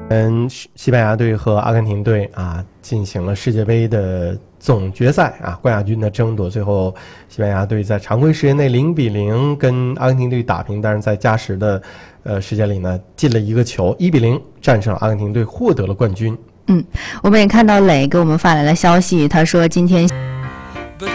西班牙队和阿根廷队进行了世界杯的总决赛冠亚军的争夺。最后，西班牙队在常规时间内0-0跟阿根廷队打平，但是在加时的时间里呢，进了一个球，1-0战胜了阿根廷队，获得了冠军。 我们也看到磊给我们发来了消息，他说今天